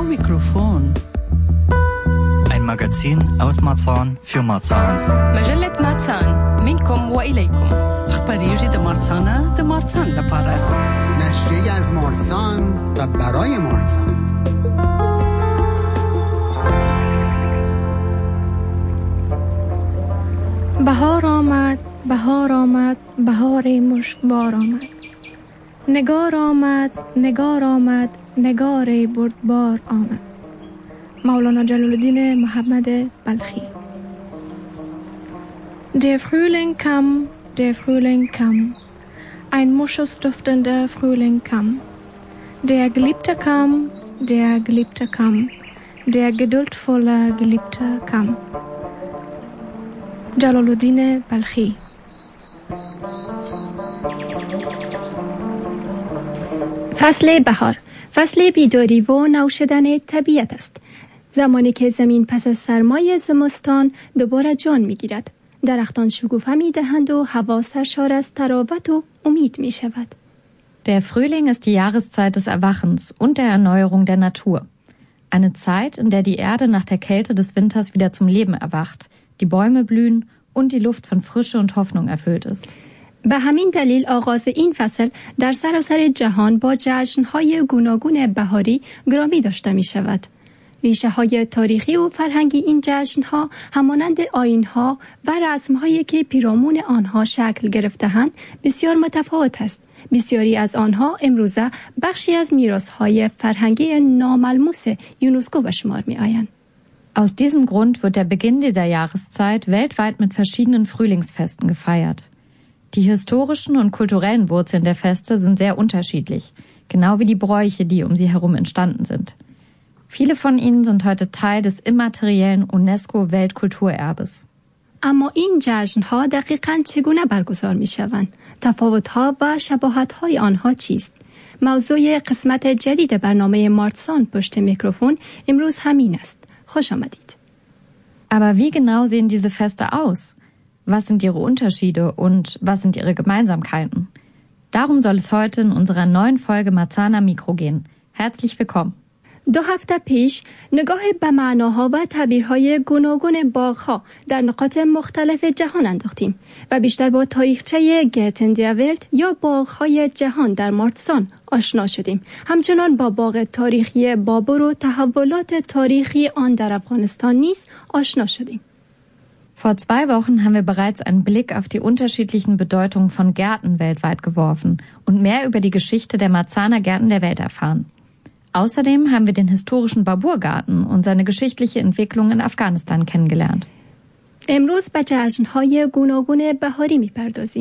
Mikrofon. Ein Magazin aus Marzahn für Marzahn. مجلة مارسان منكم وإليكم. خبریجی در مارسانه در مارسان لپاره. نشریه از مارسان و برای مارسان. بهار آمد، بهار آمد، بهار مشکبار آمد. نگار آمد، نگار آمد، نگار بردبار آمد. مولانا جلال الدین محمد بلخی. Der Frühling kam, der Frühling kam. Ein moschusduftender Frühling kam. Der Geliebte kam, der Geliebte kam. Der geduldvolle Geliebte kam. جلال الدین بلخی. فصل بهار، فصل بیداری و نو شدن طبیعت است. زمانی که زمین پس از سرمای زمستان دوباره جان می‌گیرد. درختان شکوفه می‌دهند و هوا سرشار از طراوت و امید می‌شود. Der Frühling ist die Jahreszeit des Erwachens und der Erneuerung der Natur. Eine Zeit, in der die Erde nach der Kälte des Winters wieder zum Leben erwacht, die Bäume blühen und die Luft von Frische und Hoffnung erfüllt ist. به همین دلیل آغاز این فصل در سراسر جهان با جشن‌های گوناگون بهاری گرامی داشته می‌شود. ریشه‌های تاریخی و فرهنگی این جشن‌ها همانند آیین‌ها و رسم‌هایی که پیرامون آنها شکل گرفته‌اند بسیار متفاوت است. بسیاری از آنها امروزه بخشی از میراث‌های فرهنگی ناملموس یونسکو به شمار می‌آیند. Aus diesem Grund wird der Beginn dieser Jahreszeit weltweit mit verschiedenen Frühlingsfesten gefeiert. Die historischen und kulturellen Wurzeln der Feste sind sehr unterschiedlich, genau wie die Bräuche, die um sie herum entstanden sind. Viele von ihnen sind heute Teil des immateriellen UNESCO-Weltkulturerbes. اما این جشن‌ها دقیقاً چگونه برگزار می‌شوند؟ تفاوت‌ها و شباهت‌های آنها چیست؟ موضوع قسمت جدید برنامه مارسان پشت میکروفون امروز همین است. خوش آمدید. Aber wie genau sehen diese Feste aus? Was sind ihre Unterschiede und was sind ihre Gemeinsamkeiten? Darum soll es heute in unserer neuen Folge Marzahn Mikro gehen. Herzlich willkommen. 2 هفته پیش نگاه به معناها و تعبیرهای گوناگون باغ‌ها در نقاط مختلف جهان انداختیم و بیشتر با تاریخچه گرتن در ولت یا باغ‌های جهان در مارسان آشنا شدیم. همچنان با باغ تاریخی بابر و تحولات تاریخی آن در افغانستان نیز آشنا شدیم. Vor 2 Wochen haben wir bereits einen Blick auf die unterschiedlichen Bedeutungen von Gärten weltweit geworfen und mehr über die Geschichte der Marzahner Gärten der Welt erfahren. Außerdem haben wir den historischen Babur-Garten und seine geschichtliche Entwicklung in Afghanistan kennengelernt. امروز به جشن‌های گوناگون بهاری می‌پردازیم.